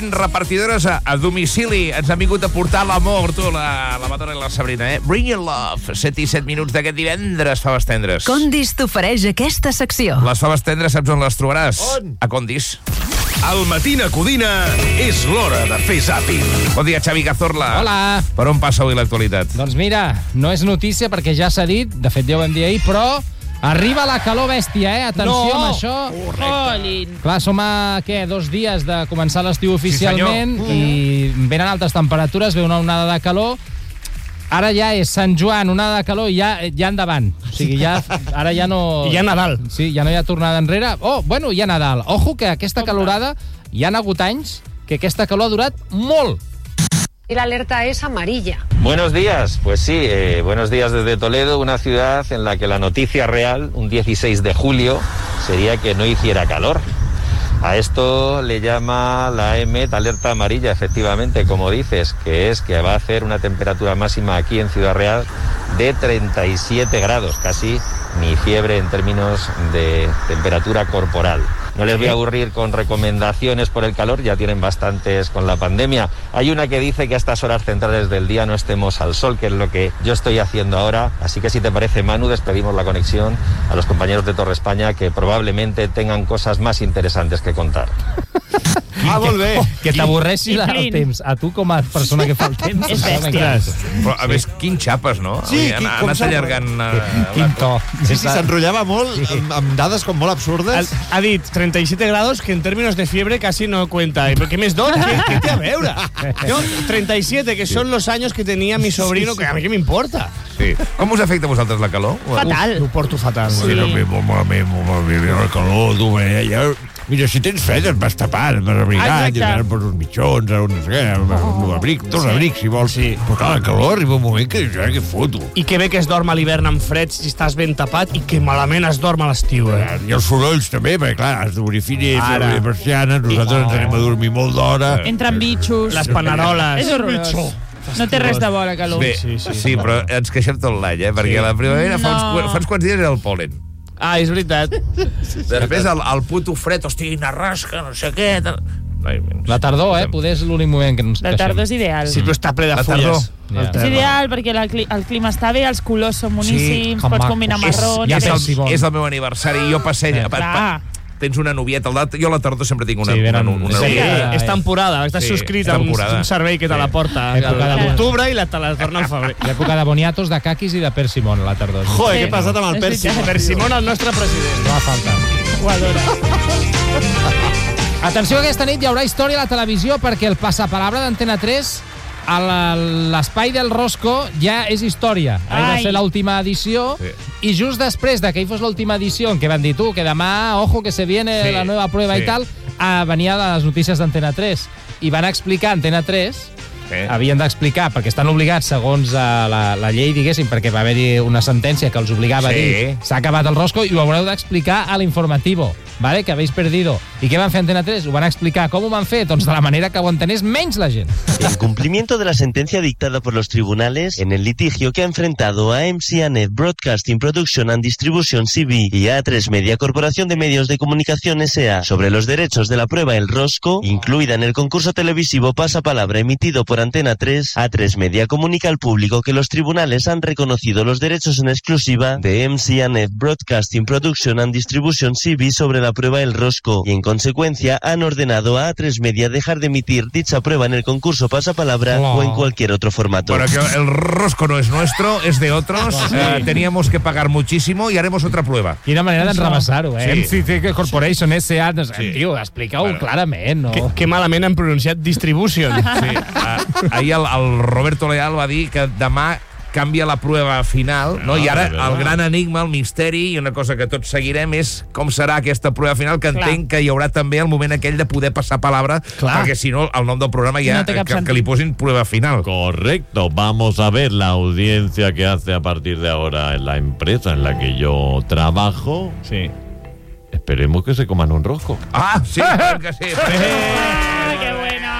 repartidores a domicili. Ens han vingut a portar l'amor, tu, la Madonna i la Sabrina, Bring your love. 7 i 7 minuts d'aquest divendres, Faves Tendres. Condis t'ofereix aquesta secció. Les Faves Tendres saps on les trobaràs? On? A Condis. Al Matina Codina és l'hora de fer zàping. Bon dia, Xavi Cazorla. Hola. Per on passa avui l'actualitat? Doncs mira, no és notícia perquè ja s'ha dit, de fet ja ho vam dir ahir, però arriba la calor bèstia, Atenció amb això. Olin. Clar, som a, 2 dies de començar l'estiu oficialment i venen altes temperatures, ve una onada de calor. Ara ja és Sant Joan, onada de calor, i ja endavant. O sigui, ara ja no... I ja Nadal. Sí, ja no hi ha tornada enrere. Bueno, ja Nadal. Ojo que aquesta calorada, hi han hagut anys que aquesta calor ha durat molt. Y la alerta es amarilla. Buenos días, pues sí, buenos días desde Toledo, una ciudad en la que la noticia real, un 16 de julio, sería que no hiciera calor. A esto le llama la EMET alerta amarilla, efectivamente, como dices, que es que va a hacer una temperatura máxima aquí en Ciudad Real de 37 grados, casi ni fiebre en términos de temperatura corporal. No les voy a aburrir con recomendaciones por el calor, ya tienen bastantes con la pandemia. Hay una que dice que a estas horas centrales del día no estemos al sol, que es lo que yo estoy haciendo ahora. Así que si te parece, Manu, despedimos la conexión a los compañeros de Torre España, que probablemente tengan cosas más interesantes que contar. Molt bé. Que t'avorressi el temps. A tu, com a persona que fa el temps. És bèstia. Però, a més, quin xapes, no? Sí, Ha com anat allargant... Quin to. Sí, s'enrotllava molt amb dades com molt absurdes. Ha dit 37 grados, que en términos de fiebre casi no cuenta. ¿Pero qué mes dos? ¿Qué te a veure? Yo, 37, que son los años que tenía mi sobrino, que a mí qué me importa. Sí. Com us afecta a vosaltres la calor? Fatal. Ho porto fatal. Sí. Molt malament, la calor, tu, mira, si tens fred et vas tapar, et vas abrigar, i vas per uns mitjons, dos abrics, si vols. Sí. Però clar, la calor arriba un moment que ja que foto. I que bé que es dorm a l'hivern amb fred si estàs ben tapat, i que malament es dorm a l'estiu, I els sorolls també, perquè clar, has d'obrir finers, has d'obrir persianes, nosaltres ens anem a dormir molt d'hora. Entren bitxos. Les paneroles. És horrorós. No té res de bo, la calor. Bé, sí, però ens queixem tot l'any, perquè la primavera fa uns quants dies era el pol·len. Ah, és veritat. Després el puto fred, hosti, una rasca, no sé què... La tardor, poder és l'únic moment que ens La tardor és ideal. Sí, però està ple de La tardor. fulles. Ja. És ideal perquè el clima està bé, els colors són boníssims, que pots maco. combinar marrons... És el meu aniversari, jo passeig... Tens una novieta, jo a la tardor sempre tinc una novieta. Sí, és temporada, estàs subscrit a un servei que te la porta a l'octubre i te la torna al febrer. L'època de boniatos, de caquis i de persimón, a la tardor. Joder, què ha passat amb el Persimón? Persimón, el nostre president. No va faltar. Ho adora. Atenció, aquesta nit hi haurà història a la televisió perquè el passapalabra d'Antena 3 a l'espai del Rosco ja és història. Ahir va ser l'última edició i just després de que hi fos l'última edició en què van dir tu, que demà, ojo, que se viene la nova prueba i tal, venia de les notícies d'Antena 3 i van explicar Antena 3 havien d'explicar, perquè estan obligats segons la llei, diguéssim, perquè va haver-hi una sentència que els obligava a dir s'ha acabat el Rosco i ho haureu d'explicar a l'informativo, ¿vale? Que habéis perdido. I què van fer Antena 3? Ho van explicar. Com ho van fer? Doncs de la manera que ho entenés menys la gent. En cumplimiento de la sentencia dictada por los tribunales en el litigio que ha enfrentado a MCANet Broadcasting Production and Distribution CB y A3 Media Corporación de Medios de Comunicación S.A. sobre los derechos de la prueba El Rosco, incluida en el concurso televisivo Pasapalabra emitido por Antena 3, A3 Media comunica al público que los tribunales han reconocido los derechos en exclusiva de MCANet Broadcasting Production and Distribution CB sobre la prueba El Rosco y en consecuencia han ordenado a A3 Media dejar de emitir dicha prueba en el concurso Pasapalabra o en cualquier otro formato. Bueno, que el Rosco no es nuestro, es de otros. Teníamos que pagar muchísimo y haremos otra prueba. Quina manera d'enrevessar-ho, Sí. Corporation, S.A. Tio, explica-ho clarament, no? Que malament han pronunciat Distribution. Sí. Ahir el Roberto Leal va dir que demà canvia la prueba final, no? I ara el gran enigma, el misteri, i una cosa que tots seguirem és com serà aquesta prueba final, que entenc que hi haurà també el moment aquell de poder passar palabra, perquè si no, el nom del programa ja que li posin prueba final. Correcto, vamos a ver la audiencia que hace a partir de ahora en la empresa en la que yo trabajo. Sí. Esperemos que se coman un rosco. Ah, sí, clar que sí. Que buena!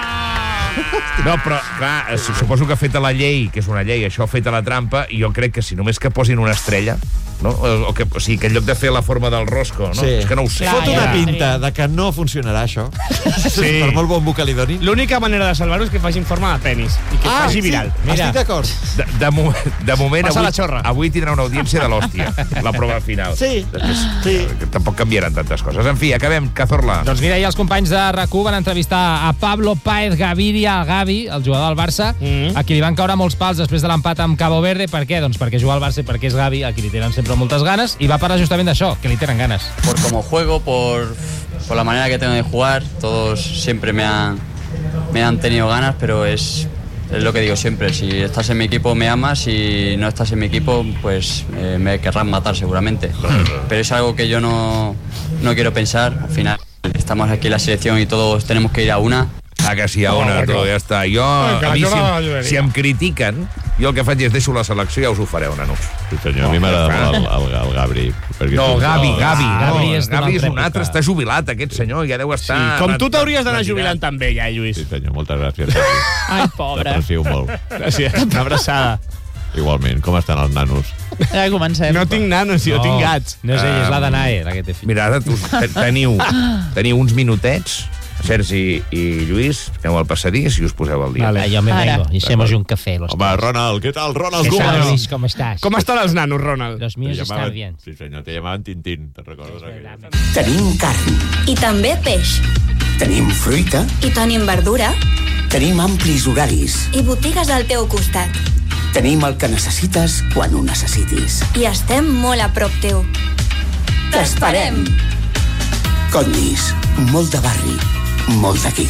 No, però, clar, suposo que feta la llei, que és una llei, això feta la trampa, i jo crec que si només que posin una estrella, no? O sigui, que en lloc de fer la forma del rosco, no? És que no ho sé. Fot una pinta de que no funcionarà això. Per molt bon boca li donin. L'única manera de salvar-ho és que facin forma de penis i que faci viral. Estic d'acord. De moment, avui tindrà una audiència de l'hòstia, la prova final. Sí. Tampoc canviaran tantes coses. En fi, acabem. Cazorla. Doncs mira, ahir els companys de RAC1 van entrevistar a Pablo Páez Gaviria, el Gavi, el jugador del Barça, a qui li van caure molts pals després de l'empat amb Cabo Verde. Per què? Doncs perquè juga al Barça i perquè és Gavi, a qui li tenen sempre moltes ganes, i va parlar justament d'això, que li tenen ganes. Por cómo juego, por la manera que tengo de jugar, todos siempre me han tenido ganas, pero es lo que digo siempre, si estás en mi equipo me amas, si no estás en mi equipo, pues me querrán matar seguramente. Pero es algo que yo no quiero pensar, al final estamos aquí en la selección y todos tenemos que ir a una. Que sí, a una, ja està. A mi, si em critiquen, jo el que faig és deixo la selecció i ja us ho fareu, nanos. Sí, senyor, a mi m'agrada molt el Gabri. No, Gavi. Gavi és un altre, està jubilat, aquest senyor, ja deu estar... Com tu t'hauries d'anar jubilant també, ja, Lluís. Sí, senyor, moltes gràcies. Ai, pobre. T'aprecio molt. Gràcies, una abraçada. Igualment, com estan els nanos? Ja comencem. No tinc nanos, jo tinc gats. No és ell, és la Danae, la que té fill. Mira, ara teniu uns minutets, Sergi i Lluís, aneu al passadís i us poseu al dia. Vale, yo me vengo y hacemos un café. Home, Ronald, què tal, Ronald? ¿Qué tal, Luis? ¿Cómo estás? Com estan els nanos, Ronald? Los míos están bien. Sí, senyor, te llamaven Tintín, te'n recordes? Tenim carn. I també peix. Tenim fruita. I tenim verdura. Tenim amplis horaris. I botigues al teu costat. Tenim el que necessites quan ho necessitis. I estem molt a prop teu. T'esperem. Condis, molt de barri, molt d'aquí.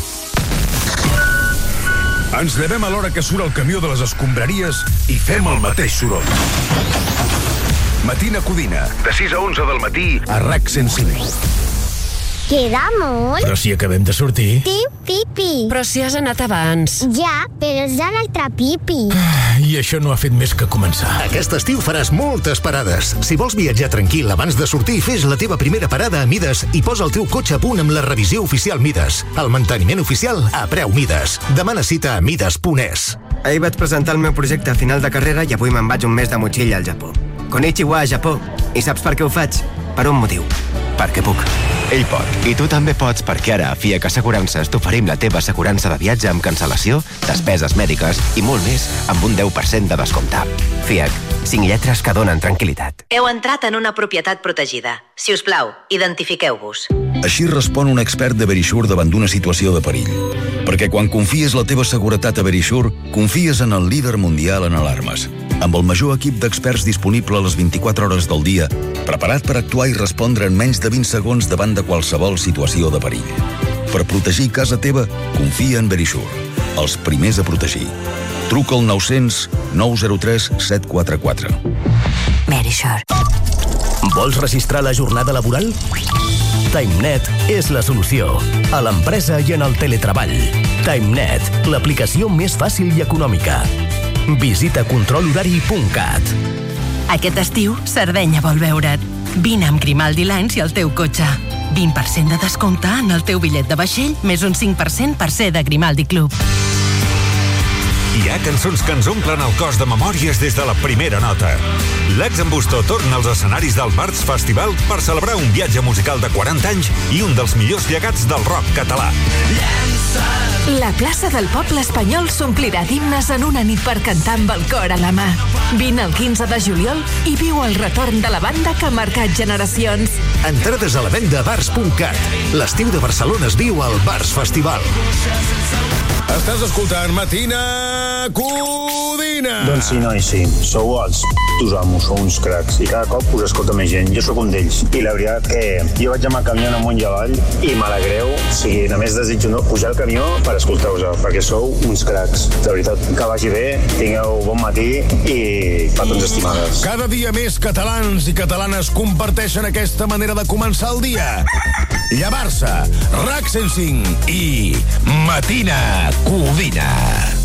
Ens llevem a l'hora que surt el camió de les escombraries i fem el mateix soroll. Matina Codina, de 6 a 11 del matí a RAC 105. Queda molt. Però si acabem de sortir. Tinc pipi. Però si has anat abans. Ja, però és de l'altre pipi. I això no ha fet més que començar. Aquest estiu faràs moltes parades. Si vols viatjar tranquil abans de sortir, fes la teva primera parada a Mides i posa el teu cotxe a punt amb la revisió oficial Mides. El manteniment oficial a preu Mides. Demana cita a mides.es. Ahir vaig presentar el meu projecte a final de carrera i avui me'n vaig un mes de motxilla al Japó. Konnichiwa, Japó. I saps per què ho faig? Per un motiu. Perquè puc. Ell pot. I tu també pots, perquè ara a FIAC Assegurances t'oferim la teva assegurança de viatge amb cancel·lació, despeses mèdiques i molt més amb un 10% de descompte. FIAC. 5 lletres que donen tranquil·litat. Heu entrat en una propietat protegida. Si us plau, identifiqueu-vos. Així respon un expert de Verisure davant d'una situació de perill. Perquè quan confies la teva seguretat a Verisure, confies en el líder mundial en alarmes. Amb el major equip d'experts disponible a les 24 hores del dia, preparat per actuar i respondre en menys de 20 segons davant de qualsevol situació de perill. Per protegir casa teva, confia en Verisure. Els primers a protegir. Truca al 900 903 744. Verisure. Vols registrar la jornada laboral? TimeNet és la solució. A l'empresa i en el teletreball. TimeNet, l'aplicació més fàcil i econòmica. Visita controlhorari.cat. Aquest estiu, Sardenya vol veure't. Vine amb Grimaldi Lines i el teu cotxe. 20% de descompte en el teu bitllet de vaixell, més un 5% per ser de Grimaldi Club. Hi ha cançons que ens omplen el cos de memòries des de la primera nota. L'Ex en Bustó torna als escenaris del Barts Festival per celebrar un viatge musical de 40 anys i un dels millors llegats del rock català. La plaça del poble espanyol s'omplirà d'himnes en una nit per cantar amb el cor a la mà. Vine el 15 de juliol i viu el retorn de la banda que ha marcat generacions. Entrades a la venda a bars.cat. L'estiu de Barcelona es viu al Barts Festival. Estàs escoltant Matina Codina. Doncs sí, nois, sí. Sou els tus amos, sou uns cracs. I cada cop us escolta més gent. Jo sóc un d'ells. I la veritat que jo vaig amb el camió amunt i avall i m'alegreu. O sigui, només desitjo pujar al camió per escoltar-vos, perquè sou uns cracs. De veritat, que vagi bé, tingueu bon matí i petons estimades. Cada dia més catalans i catalanes comparteixen aquesta manera de començar el dia. Llevar-se, RAC 105 i Matina Codina.